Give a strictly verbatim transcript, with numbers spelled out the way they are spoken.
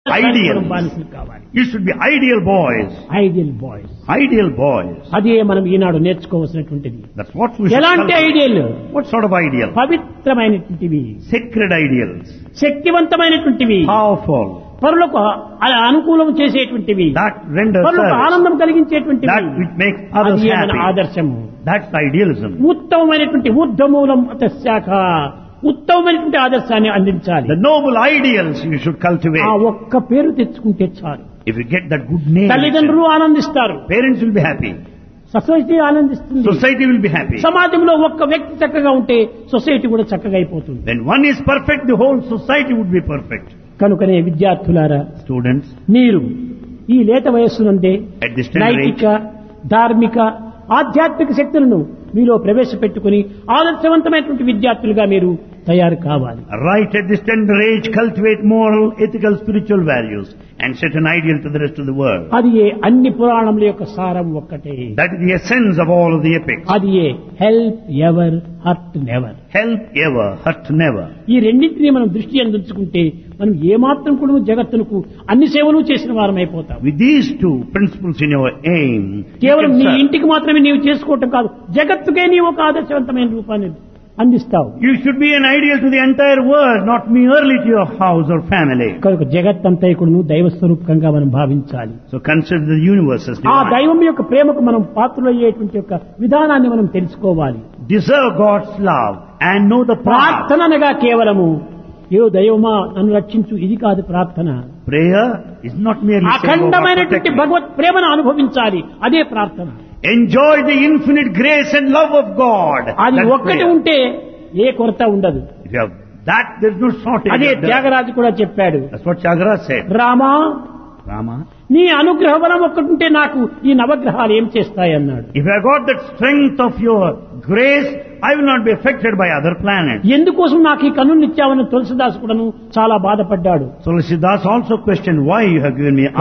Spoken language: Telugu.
Ideal. You should be ideal boys. Ideal boys. Ideal boys. అదే మనం ఈనాడు నేర్చుకోవాల్సినటువంటిది. That's what we should ఎలాంటి cultivate. Ideal? What sort of ideal? పవిత్రమైనటువంటివి, Sacred ideals. శక్తివంతమైనటువంటివి, Powerful. పరులకు అ- అనుకూలం చేసేటువంటివి, That renders పరులకు service. ఆనందం కలిగించేటువంటివి. That which makes others అది మన happy. ఆదర్శము. That's idealism. ఉత్తమమైనటువంటి ఊర్ధమూలం శాఖ, ఉత్తమమైనటువంటి ఆదర్శాన్ని అందించాలి. The noble ideals you should ఆ cultivate. ఒక్క పేరు తెచ్చుకుంటే చాలు. If you get that good name, తల్లిదండ్రులు ఆనందిస్తారు, parents will be happy. Society ఆనందిస్తుంది, Society will be happy. సమాజంలో ఒక్క వ్యక్తి చక్కగా ఉంటే సొసైటీ కూడా చక్కగా అయిపోతుంది. When one is perfect, the whole society would be perfect. కనుకనే విద్యార్థులారా, Students, మీరు ఈ లేత వయస్సునందే at this tender age, నైతిక, ధార్మిక, ఆధ్యాత్మిక శక్తులను మీలో ప్రవేశపెట్టుకుని ఆదర్శవంతమైనటువంటి విద్యార్థులుగా మీరు తయారు కావాలి. right at this tender age, cultivate moral, ethical, spiritual values and set an ideal to the rest of the world. అది ఏ అన్ని పురాణముల యొక్క సారం ఒక్కటే. That is the essence of all of the epics. అది ఏ help ever hurt never. Help ever, hurt never. ఈ రెండింటినీ మనం దృష్టి అందించుకుంటే మనం ఏమాత్రం కూడా జగత్తునకు అన్ని సేవలు చేసిన వారం అయిపోతాం. With these two principles in your aim, you కేవలం can నీ serve. ఇంటికి మాత్రమే నీవు చేసుకోవటం కాదు, జగత్తుకే నీవు ఒక ఆదర్శవంతమైన రూపాన్ని అందిస్తావు. You should be an ideal to the entire world, not merely to your house or family. కనుక జగత్తంతైకుడును దైవ స్వరూపకంగా మనం భావించాలి. So consider the universe as ఆ divine. దైవం యొక్క ప్రేమకు మనం పాత్రలయ్యేటువంటి యొక్క విధానాన్ని మనం తెలుసుకోవాలి. Deserve God's love and know the path. ప్రార్థన అనగా కేవలము ఏ దైవమా నన్ను రక్షించు ఇది కాదు ప్రార్థన. Prayer is not merely saying, "Oh, God, అఖండమైనటువంటి protect me." భగవత్ ప్రేమను అనుభవించాలి, అదే ప్రార్థన. Enjoy the infinite grace and love of God. అది That's ఒక్కటి prayer. ఉంటే ఏ కొరత ఉండదు. If you have that, there's no shortage. అదే of that. త్యాగరాజు కూడా చెప్పాడు, That's what Tyagara said. Rama Rama, నీ అనుగ్రహ బలం ఒక్కటుంటే నాకు ఈ నవగ్రహాలు ఏం చేస్తాయి అన్నాడు. if I got that strength of your grace, I will not be affected by other planets. ఎందుకోసం నాకు ఈ కన్నునిచ్చావని తులసిదాసు కూడాను చాలా బాధపడ్డాడు. So Tulsidas also questioned why you have given me